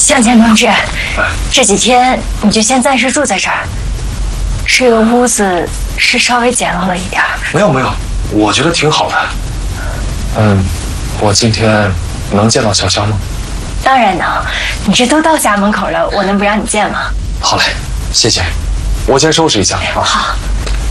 向前同志，这几天你就先暂时住在这儿。这个屋子是稍微简陋了一点。 没有，我觉得挺好的。我今天能见到潇潇吗？ 当然能，你这都到家门口了，我能不让你见吗？ 好嘞，谢谢。我先收拾一下啊。 好。